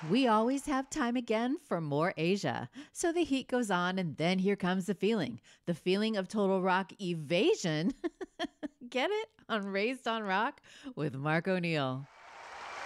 We always have time again for more Asia. So the heat goes on, and then here comes the feeling of total rock evasion. Get it? On Raised on Rock with Mark O'Neill.